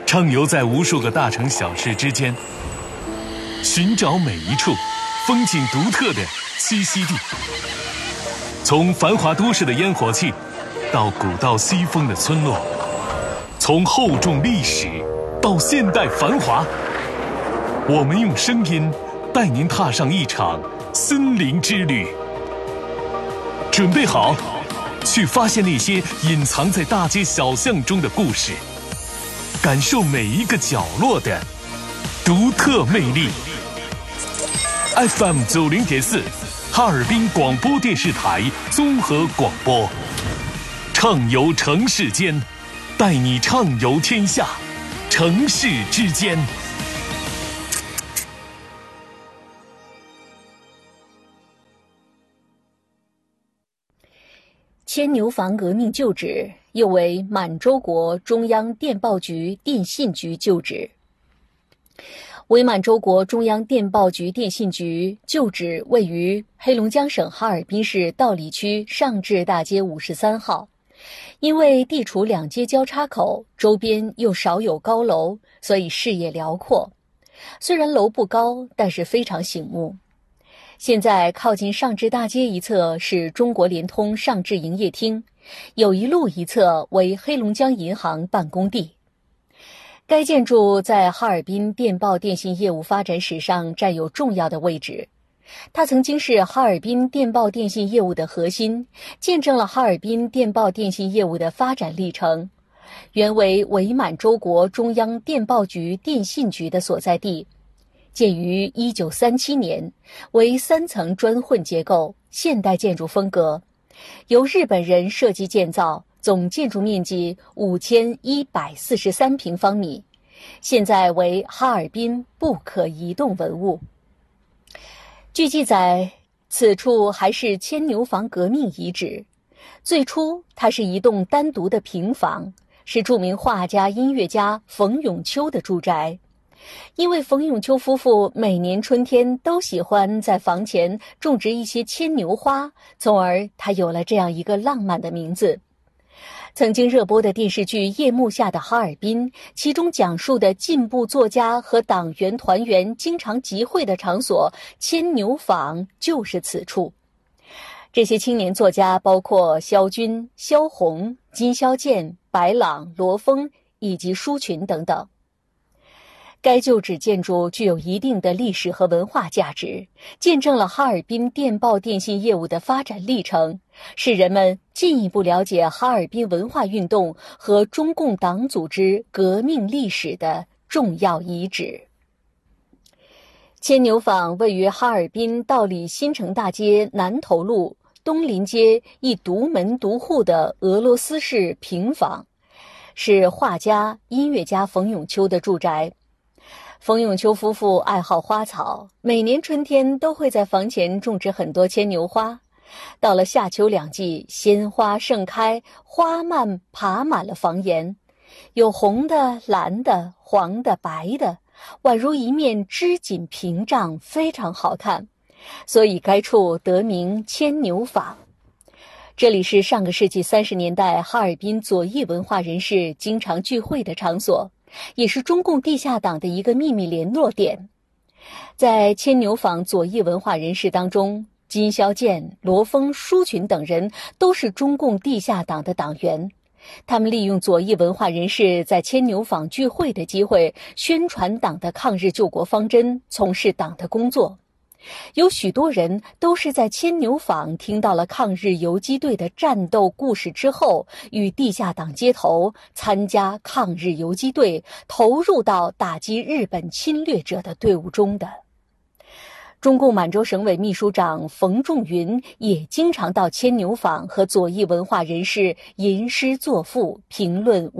畅游在无数个大城小市之间，寻找每一处风景独特的栖息地。从繁华都市的烟火气，到古道西风的村落，从厚重历史到现代繁华，我们用声音带您踏上一场森林之旅。准备好，去发现那些隐藏在大街小巷中的故事，感受每一个角落的独特魅力。FM 90.4，哈尔滨广播电视台综合广播，畅游城市间，带你畅游天下，城市之间。 牵牛坊革命旧址，又为满洲国中央电报局电信局旧址。伪满洲国中央电报局电信局旧址位于黑龙江省哈尔滨市道里区上智大街53号。因为地处两街交叉口，周边又少有高楼，所以视野辽阔。虽然楼不高，但是非常醒目。现在靠近上智大街一侧是中国联通上智营业厅，友谊路一侧为黑龙江银行办公地。该建筑在哈尔滨电报电信业务发展史上占有重要的位置。它曾经是哈尔滨电报电信业务的核心，见证了哈尔滨电报电信业务的发展历程。原为伪满洲国中央电报局电信局的所在地，建于1937年，为3层砖混结构，现代建筑风格，由日本人设计建造，总建筑面积5143平方米，现在为哈尔滨不可移动文物。据记载，此处还是牵牛坊革命遗址。最初，它是一栋单独的平房，是著名画家、音乐家冯永秋的住宅。因为冯永秋夫妇每年春天都喜欢在房前种植一些牵牛花，从而他有了这样一个浪漫的名字。曾经热播的电视剧《夜幕下的哈尔滨》，其中讲述的进步作家和党员团员经常集会的场所牵牛坊就是此处。这些青年作家包括萧军、萧红、金萧剑、白朗、罗峰以及舒群等等。该旧址建筑具有一定的历史和文化价值，见证了哈尔滨电报电信业务的发展历程，是人们进一步了解哈尔滨文化运动和中共党组织革命历史的重要遗址。牵牛坊位于哈尔滨道里新城大街南头路东林街一独门独户的俄罗斯式平房，是画家、音乐家冯永秋的住宅。冯永秋夫妇爱好花草，每年春天都会在房前种植很多牵牛花。到了夏秋两季，鲜花盛开，花蔓爬满了房檐，有红的、蓝的、黄的、白的，宛如一面织锦屏障，非常好看。所以该处得名牵牛坊。这里是上个世纪30年代哈尔滨左翼文化人士经常聚会的场所，也是中共地下党的一个秘密联络点。在牵牛坊左翼文化人士当中，金萧剑、罗峰、舒群等人都是中共地下党的党员。他们利用左翼文化人士在牵牛坊聚会的机会，宣传党的抗日救国方针，从事党的工作。有许多人都是在牵牛坊听到了抗日游击队的战斗故事之后，与地下党接头，参加抗日游击队，投入到打击日本侵略者的队伍中的。中共满洲省委秘书长冯仲云也经常到牵牛坊和左翼文化人士吟诗作赋，评论